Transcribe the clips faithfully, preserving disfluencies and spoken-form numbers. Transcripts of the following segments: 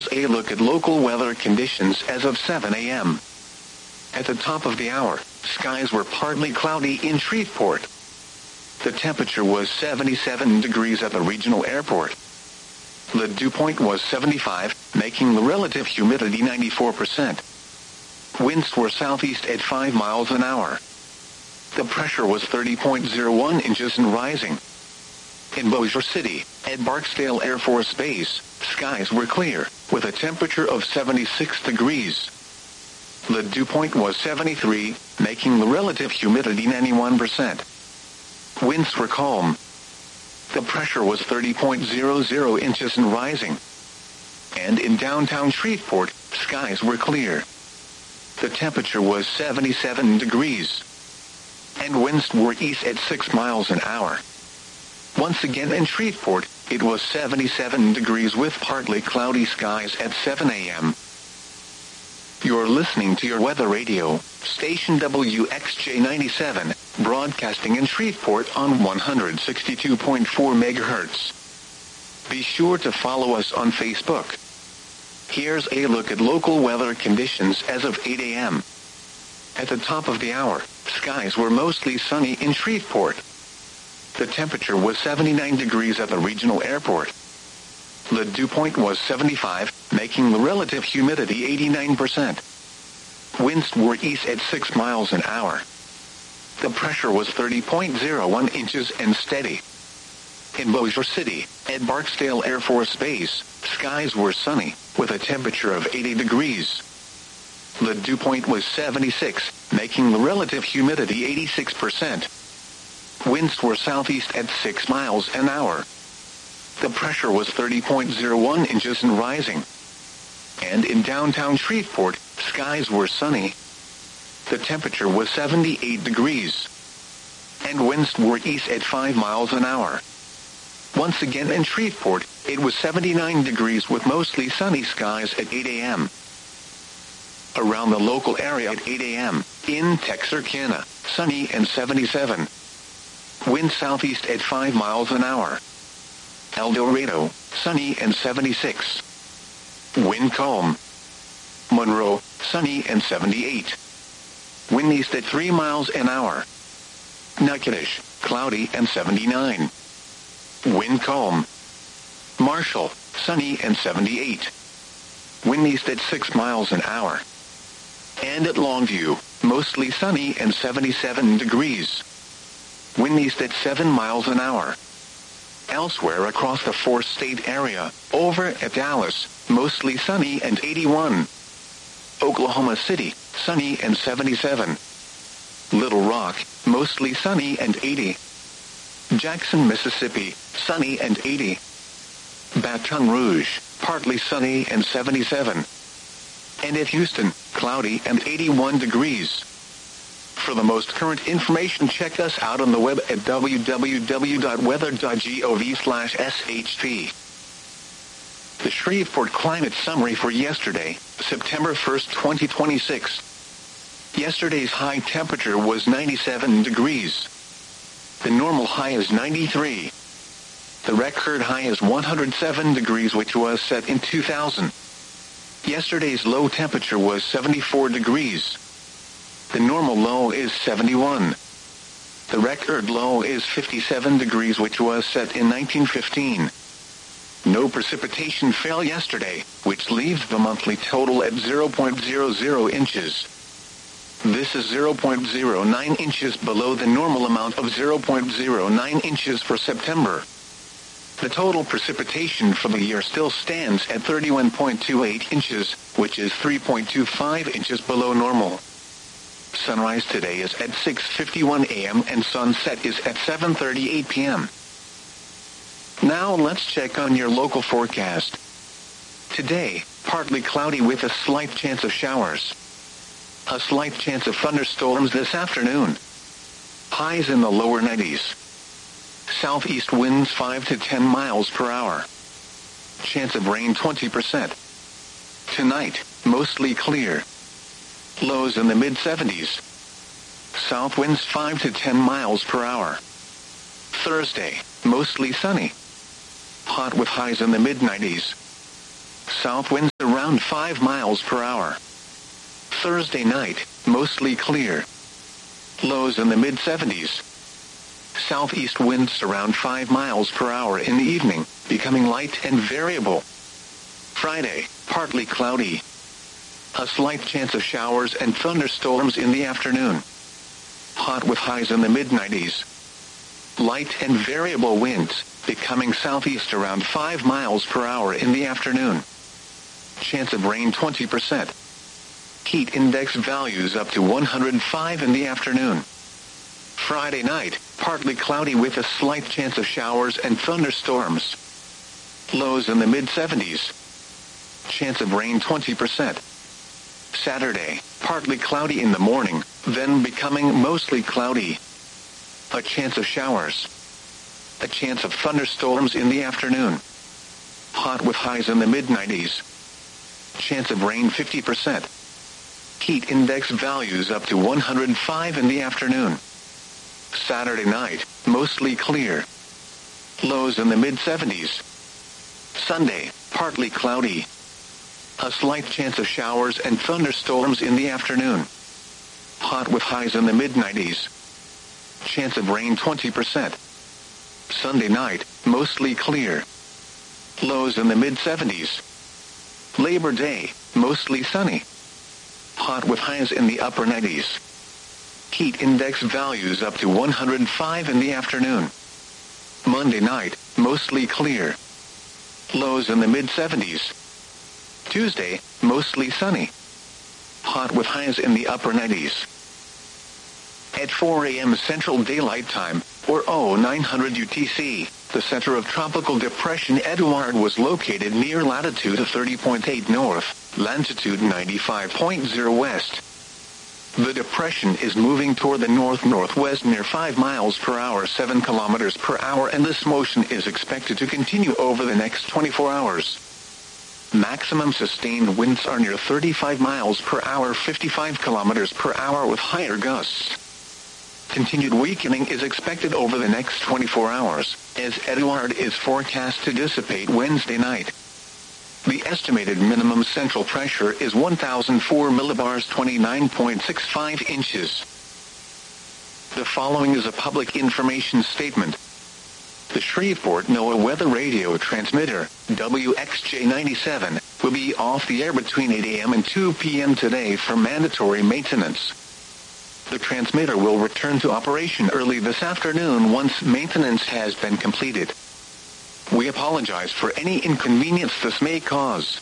A look at local weather conditions as of seven a m At the top of the hour, skies were partly cloudy in Shreveport. The temperature was seventy-seven degrees at the regional airport. The dew point was seventy-five, making the relative humidity ninety-four percent. Winds were southeast at five miles an hour. The pressure was thirty point zero one inches and rising. In Bossier City, at Barksdale Air Force Base, skies were clear, with a temperature of seventy-six degrees. The dew point was seventy-three, making the relative humidity ninety-one percent. Winds were calm. The pressure was thirty point zero zero inches and rising. And in downtown Shreveport, skies were clear. The temperature was seventy-seven degrees. And winds were east at six miles an hour. Once again in Shreveport, it was seventy-seven degrees with partly cloudy skies at seven a m You're listening to your weather radio, station W X J ninety-seven, broadcasting in Shreveport on one hundred sixty-two point four megahertz. Be sure to follow us on Facebook. Here's a look at local weather conditions as of eight a m At the top of the hour, skies were mostly sunny in Shreveport. The temperature was seventy-nine degrees at the regional airport. The dew point was seventy-five, making the relative humidity eighty-nine percent. Winds were east at six miles an hour. The pressure was thirty point zero one inches and steady. In Bossier City, at Barksdale Air Force Base, skies were sunny, with a temperature of eighty degrees. The dew point was seventy-six, making the relative humidity eighty-six percent. Winds were southeast at six miles an hour. The pressure was thirty point zero one inches and rising. And in downtown Shreveport, skies were sunny. The temperature was seventy-eight degrees. And winds were east at five miles an hour. Once again in Shreveport, it was seventy-nine degrees with mostly sunny skies at eight a m Around the local area at eight a m, in Texarkana, sunny and seventy-seven. Wind southeast at five miles an hour. El Dorado, sunny and seventy-six. Wind calm. Monroe, sunny and seventy-eight. Wind east at three miles an hour. Natchitoches, cloudy and seventy-nine. Wind calm. Marshall, sunny and seventy-eight. Wind east at six miles an hour. And at Longview, mostly sunny and seventy-seven degrees. Wind east at seven miles an hour. Elsewhere across the four-state area, over at Dallas, mostly sunny and eighty-one. Oklahoma City, sunny and seventy-seven. Little Rock, mostly sunny and eighty. Jackson, Mississippi, sunny and eighty. Baton Rouge, partly sunny and seventy-seven. And at Houston, cloudy and eighty-one degrees. For the most current information, check us out on the web at w w w dot weather dot gov slash s h p. The Shreveport Climate Summary for yesterday, September first, twenty twenty-six. Yesterday's high temperature was ninety-seven degrees. The normal high is ninety-three. The record high is one hundred seven degrees, which was set in two thousand. Yesterday's low temperature was seventy-four degrees. The normal low is seventy-one. The record low is fifty-seven degrees, which was set in nineteen fifteen. No precipitation fell yesterday, which leaves the monthly total at zero point zero zero inches. This is zero point zero nine inches below the normal amount of zero point zero nine inches for September. The total precipitation for the year still stands at thirty-one point two eight inches, which is three point two five inches below normal. Sunrise today is at six fifty-one a m and sunset is at seven thirty-eight p m Now let's check on your local forecast. Today, partly cloudy with a slight chance of showers. A slight chance of thunderstorms this afternoon. Highs in the lower nineties. Southeast winds five to ten miles per hour. Chance of rain twenty percent. Tonight, mostly clear. Lows in the mid seventies. South winds five to ten miles per hour. Thursday, mostly sunny. Hot with highs in the mid nineties. south winds around five miles per hour. Thursday night, mostly clear. Lows in the mid seventies. Southeast winds around five miles per hour in the evening, becoming light and variable. Friday, partly cloudy. A slight chance of showers and thunderstorms in the afternoon. Hot with highs in the mid nineties. Light and variable winds, becoming southeast around five miles per hour in the afternoon. Chance of rain twenty percent. Heat index values up to one hundred five in the afternoon. Friday night, partly cloudy with a slight chance of showers and thunderstorms. Lows in the mid seventies. Chance of rain twenty percent. Saturday, partly cloudy in the morning, then becoming mostly cloudy. A chance of showers. A chance of thunderstorms in the afternoon. Hot with highs in the mid nineties. Chance of rain fifty percent. Heat index values up to one hundred five in the afternoon. Saturday night, mostly clear. Lows in the mid seventies. Sunday, partly cloudy. A slight chance of showers and thunderstorms in the afternoon. Hot with highs in the mid nineties. Chance of rain twenty percent. Sunday night, mostly clear. Lows in the mid seventies. Labor Day, mostly sunny. Hot with highs in the upper nineties. Heat index values up to one hundred five in the afternoon. Monday night, mostly clear. Lows in the mid seventies. Tuesday, mostly sunny. Hot with highs in the upper nineties. At four a.m. Central Daylight Time, or oh nine hundred U T C, the center of Tropical Depression Eduard was located near latitude thirty point eight north, longitude ninety-five point zero west. The depression is moving toward the north-northwest near five miles per hour, seven kilometers per hour, and this motion is expected to continue over the next twenty-four hours. Maximum sustained winds are near thirty-five miles per hour, fifty-five kilometers per hour with higher gusts. Continued weakening is expected over the next twenty-four hours, as Eduard is forecast to dissipate Wednesday night. The estimated minimum central pressure is one thousand four millibars, twenty-nine point six five inches. The following is a public information statement. The Shreveport NOAA Weather Radio transmitter, W X J ninety-seven, will be off the air between eight a.m. and two p.m. today for mandatory maintenance. The transmitter will return to operation early this afternoon once maintenance has been completed. We apologize for any inconvenience this may cause.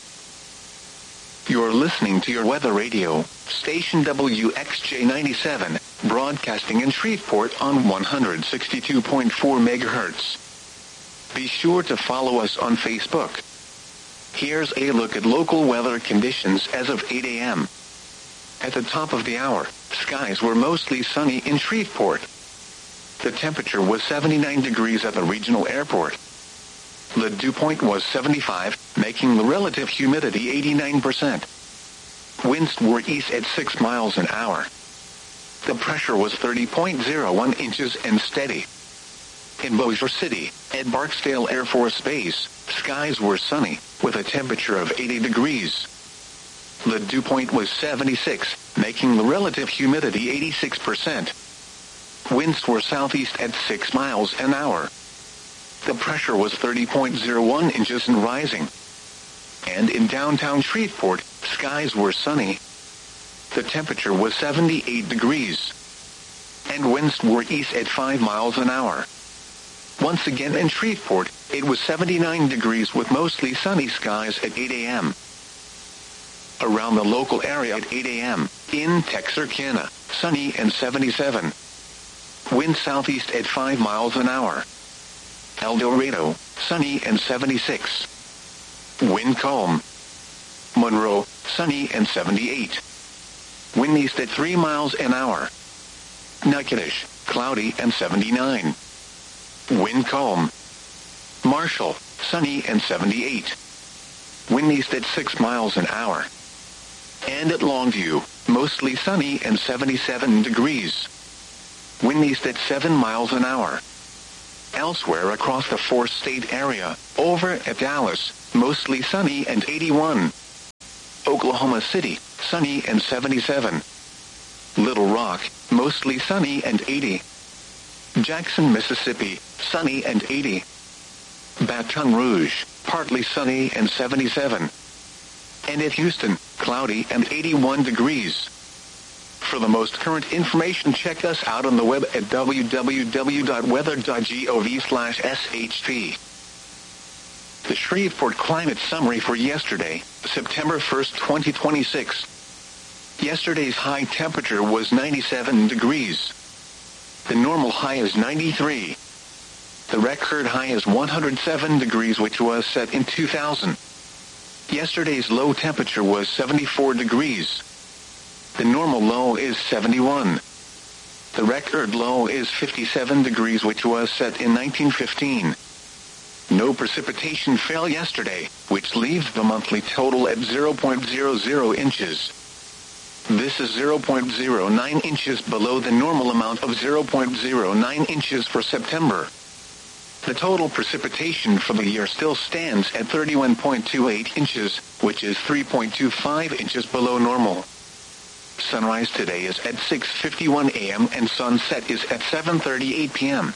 You're listening to your weather radio, station W X J ninety-seven, broadcasting in Shreveport on one hundred sixty-two point four megahertz. Be sure to follow us on Facebook. Here's a look at local weather conditions as of eight a.m. At the top of the hour, skies were mostly sunny in Shreveport. The temperature was seventy-nine degrees at the regional airport. The dew point was seventy-five, making the relative humidity eighty-nine percent. Winds were east at six miles an hour. The pressure was thirty point zero one inches and steady. In Bossier City, at Barksdale Air Force Base, skies were sunny, with a temperature of eighty degrees. The dew point was seventy-six, making the relative humidity eighty-six percent. Winds were southeast at six miles an hour. The pressure was thirty point zero one inches and rising. And in downtown Shreveport, skies were sunny. The temperature was seventy-eight degrees. And winds were east at five miles an hour. Once again in Shreveport, it was seventy-nine degrees with mostly sunny skies at eight a.m. Around the local area at eight a.m., in Texarkana, sunny and seventy-seven. Wind southeast at five miles an hour. El Dorado, sunny and seventy-six. Wind calm. Monroe, sunny and seventy-eight. Wind east at three miles an hour. Natchitoches, cloudy and seventy-nine. Wind calm. Marshall, sunny and seventy-eight. Wind east at six miles an hour. And at Longview, mostly sunny and seventy-seven degrees. Wind east at seven miles an hour. Elsewhere across the four-state area, over at Dallas, mostly sunny and eighty-one. Oklahoma City, sunny and seventy-seven. Little Rock, mostly sunny and eighty. Jackson, Mississippi, sunny and eighty. Baton Rouge, partly sunny and seventy-seven. And at Houston, cloudy and eighty-one degrees. For the most current information, check us out on the web at w w w dot weather dot gov slash s h p. The Shreveport Climate Summary for yesterday, September first, twenty twenty-six. Yesterday's high temperature was ninety-seven degrees. The normal high is ninety-three. The record high is one hundred seven degrees, which was set in two thousand. Yesterday's low temperature was seventy-four degrees. The normal low is seventy-one. The record low is fifty-seven degrees, which was set in nineteen fifteen. No precipitation fell yesterday, which leaves the monthly total at zero point zero zero inches. This is zero point zero nine inches below the normal amount of zero point zero nine inches for September. The total precipitation for the year still stands at thirty-one point two eight inches, which is three point two five inches below normal. Sunrise today is at six fifty-one a m and sunset is at seven thirty-eight p m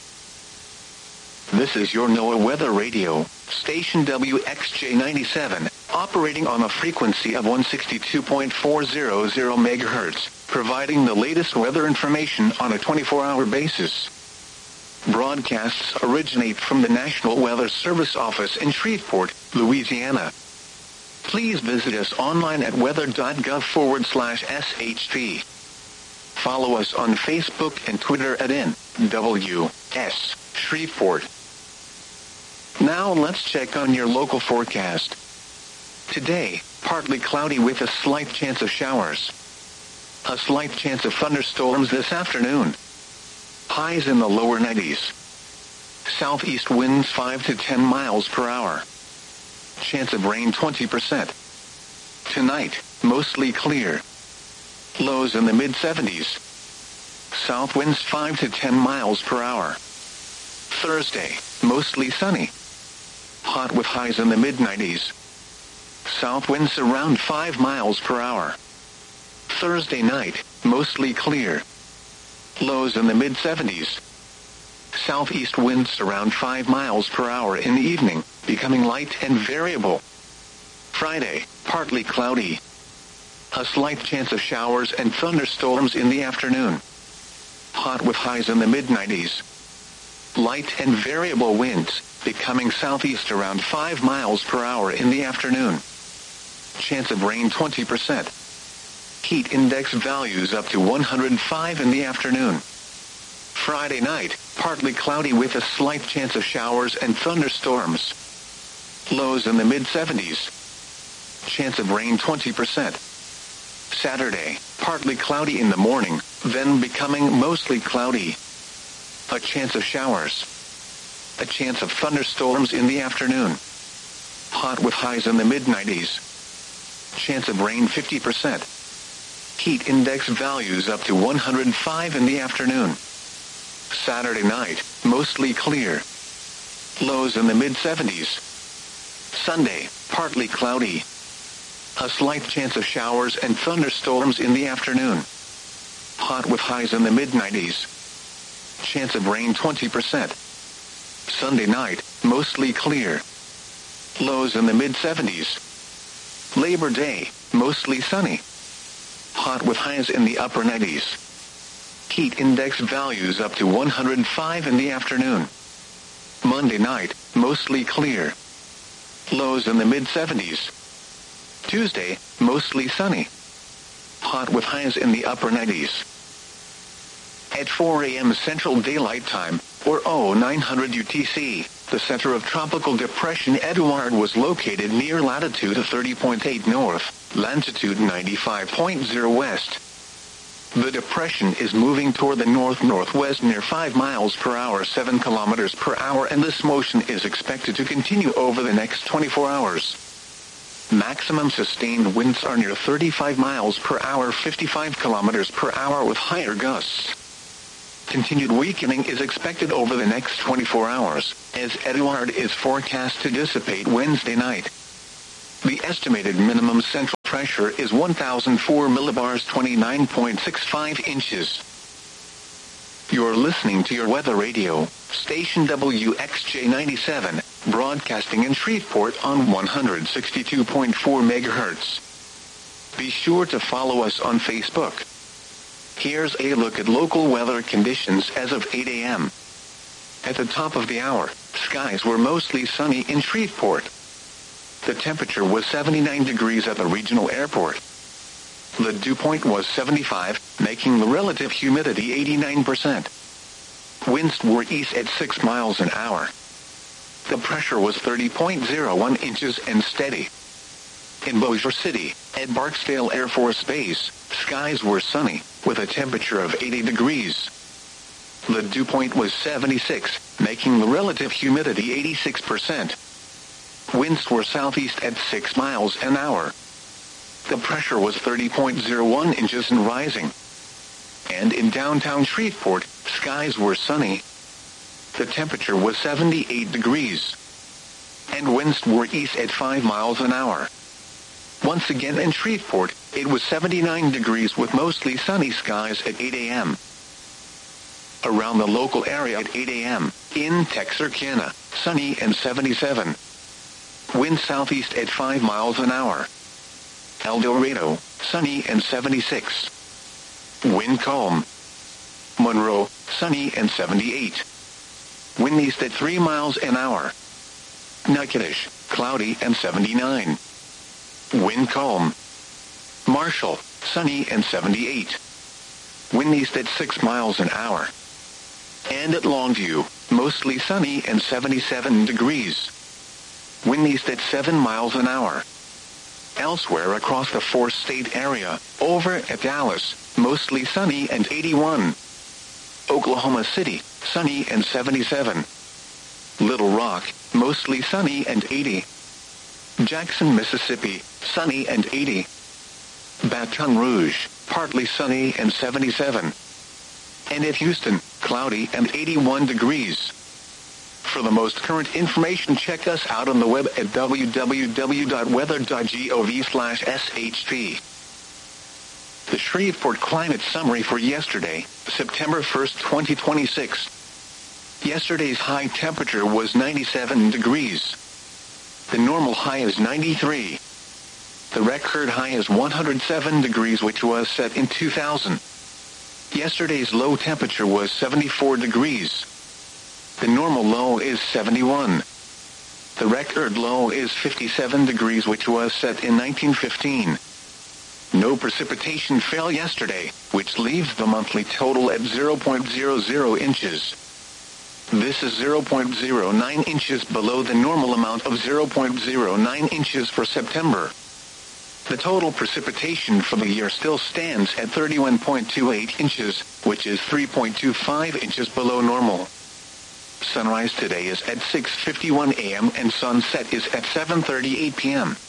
This is your NOAA Weather Radio, station W X J ninety-seven, operating on a frequency of one sixty-two point four hundred megahertz, providing the latest weather information on a twenty-four hour basis. Broadcasts originate from the National Weather Service office in Shreveport, Louisiana. Please visit us online at weather.gov forward slash SHP. Follow us on Facebook and Twitter at N W S Shreveport. Now let's check on your local forecast. Today, partly cloudy with a slight chance of showers. A slight chance of thunderstorms this afternoon. Highs in the lower nineties. Southeast winds five to ten miles per hour. Chance of rain twenty percent. Tonight, mostly clear. Lows in the mid seventies. South winds five to ten miles per hour. Thursday, mostly sunny. Hot with highs in the mid nineties. South winds around five miles per hour. Thursday night, mostly clear. Lows in the mid seventies. Southeast winds around five miles per hour in the evening, becoming light and variable. Friday, partly cloudy. A slight chance of showers and thunderstorms in the afternoon. Hot with highs in the mid nineties. Light and variable winds, becoming southeast around five miles per hour in the afternoon. Chance of rain twenty percent. Heat index values up to one hundred five in the afternoon. Friday night, partly cloudy with a slight chance of showers and thunderstorms. Lows in the mid seventies. Chance of rain twenty percent. Saturday, partly cloudy in the morning, then becoming mostly cloudy. A chance of showers. A chance of thunderstorms in the afternoon. Hot with highs in the mid nineties. Chance of rain fifty percent. Heat index values up to one hundred five in the afternoon. Saturday night, mostly clear. Lows in the mid seventies. Sunday, partly cloudy. A slight chance of showers and thunderstorms in the afternoon. Hot with highs in the mid nineties. Chance of rain twenty percent. Sunday night, mostly clear. Lows in the mid seventies. Labor Day, mostly sunny. Hot with highs in the upper nineties. Heat index values up to one hundred five in the afternoon. Monday night, mostly clear. Lows in the mid seventies. Tuesday, mostly sunny. Hot with highs in the upper nineties. At four a m Central Daylight Time, or oh nine hundred U T C, the center of Tropical Depression Edouard was located near latitude thirty point eight north, longitude ninety-five point zero west. The depression is moving toward the north-northwest near five miles per hour, seven kilometers per hour, and this motion is expected to continue over the next twenty-four hours. Maximum sustained winds are near thirty-five miles per hour, fifty-five kilometers per hour with higher gusts. Continued weakening is expected over the next twenty-four hours, as Eduard is forecast to dissipate Wednesday night. The estimated minimum central pressure is one thousand four millibars, twenty-nine point six five inches. You're listening to your weather radio, station W X J ninety-seven, broadcasting in Shreveport on one hundred sixty-two point four megahertz. Be sure to follow us on Facebook. Here's a look at local weather conditions as of eight a.m. At the top of the hour, skies were mostly sunny in Shreveport. The temperature was seventy-nine degrees at the regional airport. The dew point was seventy-five, making the relative humidity eighty-nine percent. Winds were east at six miles an hour. The pressure was thirty point zero one inches and steady. In Bossier City, at Barksdale Air Force Base, skies were sunny, with a temperature of eighty degrees. The dew point was seventy-six, making the relative humidity eighty-six percent. Winds were southeast at six miles an hour. The pressure was thirty point zero one inches and rising. And in downtown Shreveport, skies were sunny. The temperature was seventy-eight degrees. And winds were east at five miles an hour. Once again in Shreveport, it was seventy-nine degrees with mostly sunny skies at eight a.m. Around the local area at eight a.m., in Texarkana, sunny and seventy-seven. Wind southeast at five miles an hour. El Dorado, sunny and seventy-six. Wind calm. Monroe, sunny and seventy-eight. Wind east at three miles an hour. Natchitoches, cloudy and seventy-nine. Wind calm. Marshall, sunny and seventy-eight. Wind east at six miles an hour. And at Longview, mostly sunny and seventy-seven degrees. Wind east at seven miles an hour. Elsewhere across the four-state area, over at Dallas, mostly sunny and eighty-one. Oklahoma City, sunny and seventy-seven. Little Rock, mostly sunny and eighty. Jackson, Mississippi, sunny and eighty. Baton Rouge, partly sunny and seventy-seven. And at Houston, cloudy and eighty-one degrees. For the most current information, check us out on the web at w w w dot weather dot gov slash s h p. The Shreveport Climate Summary for yesterday, September first, twenty twenty-six. Yesterday's high temperature was ninety-seven degrees. The normal high is ninety-three. The record high is one hundred seven degrees, which was set in two thousand. Yesterday's low temperature was seventy-four degrees. The normal low is seventy-one. The record low is fifty-seven degrees, which was set in nineteen fifteen. No precipitation fell yesterday, which leaves the monthly total at zero point zero zero inches. This is zero point zero nine inches below the normal amount of zero point zero nine inches for September. The total precipitation for the year still stands at thirty-one point two eight inches, which is three point two five inches below normal. Sunrise today is at six fifty-one a.m. and sunset is at seven thirty-eight p.m.